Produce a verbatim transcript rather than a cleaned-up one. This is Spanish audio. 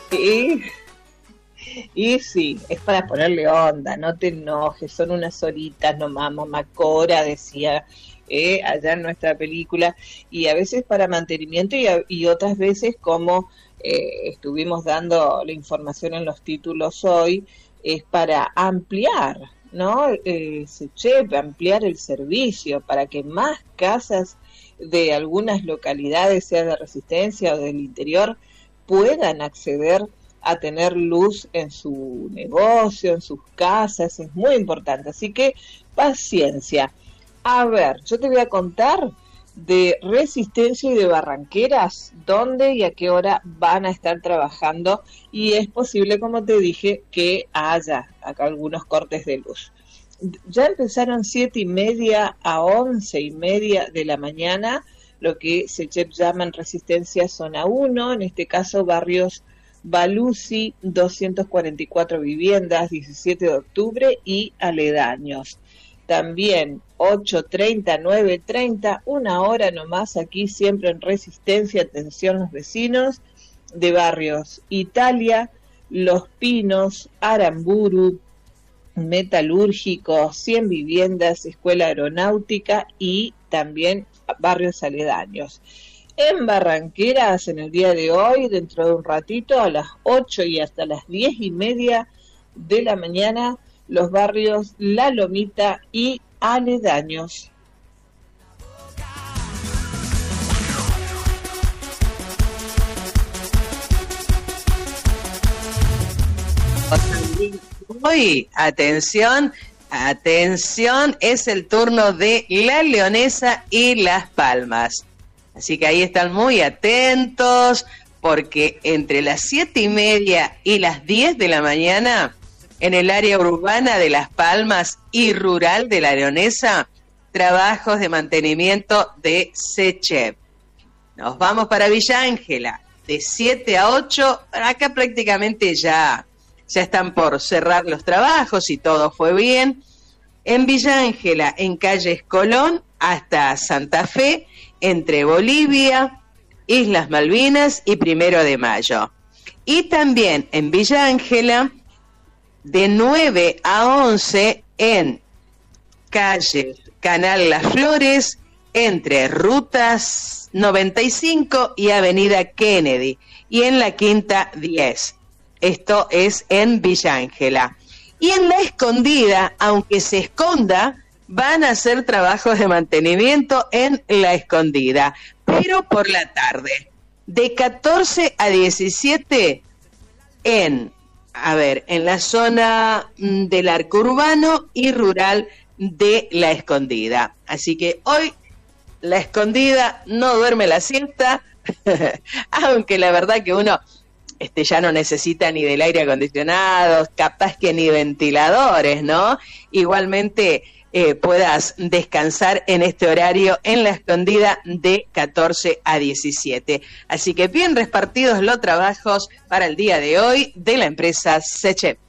Y, y sí, es para ponerle onda, no te enojes, son unas horitas nomás, mamá Cora decía eh, allá en nuestra película, y a veces para mantenimiento y, a, y otras veces como eh, estuvimos dando la información en los títulos hoy, es para ampliar, ¿no? Eh, SECHEP, ampliar el servicio para que más casas de algunas localidades, sea de Resistencia o del interior, puedan acceder a tener luz en su negocio, en sus casas, es muy importante. Así que paciencia. A ver, yo te voy a contar de Resistencia y de Barranqueras, dónde y a qué hora van a estar trabajando, y es posible, como te dije, que haya acá algunos cortes de luz. Ya empezaron siete y media a once y media de la mañana, lo que SECHEP llama en Resistencia Zona uno, en este caso barrios Balusi, doscientas cuarenta y cuatro viviendas, diecisiete de octubre y aledaños. También ocho treinta, nueve treinta, una hora nomás aquí siempre en Resistencia, atención los vecinos de barrios Italia, Los Pinos, Aramburu, Metalúrgico, cien viviendas, Escuela Aeronáutica y también barrios aledaños. En Barranqueras, en el día de hoy, dentro de un ratito, a las ocho y hasta las diez y media de la mañana, los barrios La Lomita y aledaños. Hoy, atención, atención, es el turno de La Leonesa y Las Palmas. Así que ahí están muy atentos, porque entre las siete y media y las diez de la mañana, en el área urbana de Las Palmas y rural de La Leonesa, trabajos de mantenimiento de SECHEP. Nos vamos para Villa Ángela, de siete a ocho, acá prácticamente ya, ya están por cerrar los trabajos y todo fue bien. En Villa Ángela, en calles Colón hasta Santa Fe, entre Bolivia, Islas Malvinas y Primero de Mayo. Y también en Villa Ángela, de nueve a once, en calle Canal Las Flores, entre Rutas noventa y cinco y Avenida Kennedy, y en la Quinta diez. Esto es en Villa Ángela. Y en La Escondida, aunque se esconda, van a hacer trabajos de mantenimiento en La Escondida, pero por la tarde, de catorce a diecisiete, en, a ver, en la zona del arco urbano y rural de La Escondida. Así que hoy La Escondida no duerme la siesta, aunque la verdad que uno este, ya no necesita ni del aire acondicionado, capaz que ni ventiladores, ¿no? Igualmente eh, puedas descansar en este horario en La Escondida de catorce a diecisiete. Así que bien repartidos los trabajos para el día de hoy de la empresa SECHEP.